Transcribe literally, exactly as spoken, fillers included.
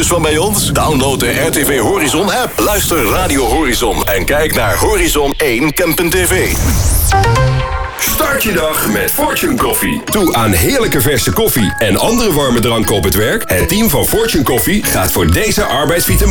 van bij ons? Download de R T V Horizon app. Luister Radio Horizon en kijk naar Horizon één Kempen T V. Start je dag met Fortune Coffee. Toe aan heerlijke verse koffie en andere warme dranken op het werk. Het team van Fortune Coffee gaat voor deze arbeidsvitamine